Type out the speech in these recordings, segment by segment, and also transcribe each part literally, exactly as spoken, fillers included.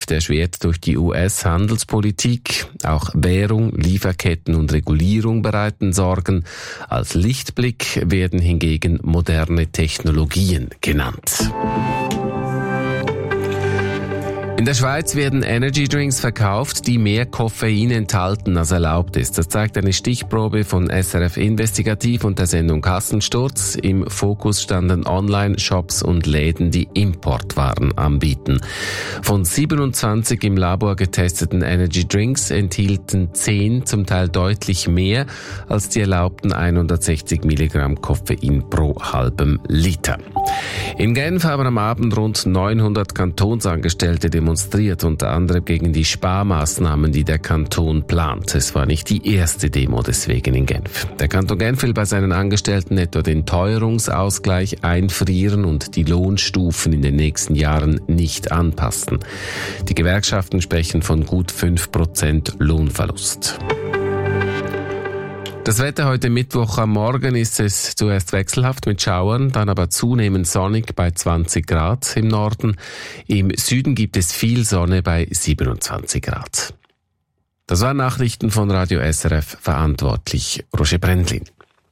bleibt erschwert durch die U S-Handelspolitik. Auch Währung, Lieferketten und Regulierung bereiten Sorgen. Als Lichtblick werden hingegen moderne Technologien genannt. In der Schweiz werden Energydrinks verkauft, die mehr Koffein enthalten, als erlaubt ist. Das zeigt eine Stichprobe von S R F Investigativ und der Sendung Kassensturz. Im Fokus standen Online-Shops und Läden, die Importwaren anbieten. Von siebenundzwanzig im Labor getesteten Energydrinks enthielten zehn zum Teil deutlich mehr als die erlaubten hundertsechzig Milligramm Koffein pro halbem Liter. In Genf haben am Abend rund neunhundert Kantonsangestellte demonstriert, unter anderem gegen die Sparmaßnahmen, die der Kanton plant. Es war nicht die erste Demo deswegen in Genf. Der Kanton Genf will bei seinen Angestellten etwa den Teuerungsausgleich einfrieren und die Lohnstufen in den nächsten Jahren nicht anpassen. Die Gewerkschaften sprechen von gut fünf Prozent Lohnverlust. Das Wetter heute Mittwoch am Morgen ist es zuerst wechselhaft mit Schauern, dann aber zunehmend sonnig bei zwanzig Grad im Norden. Im Süden gibt es viel Sonne bei siebenundzwanzig Grad. Das waren Nachrichten von Radio S R F, verantwortlich Roger Brendlin.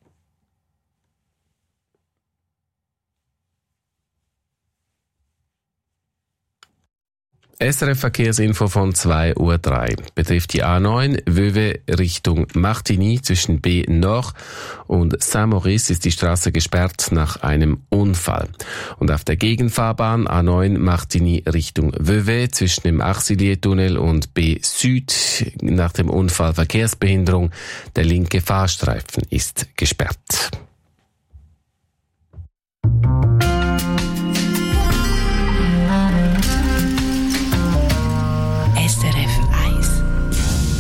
S R F Verkehrsinfo von zwei Uhr drei betrifft die A neun, Vevey Richtung Martigny zwischen B Nord und Saint-Maurice ist die Straße gesperrt nach einem Unfall. Und auf der Gegenfahrbahn A neun Martigny Richtung Vevey zwischen dem Arcelier-Tunnel und B Süd nach dem Unfall Verkehrsbehinderung. Der linke Fahrstreifen ist gesperrt.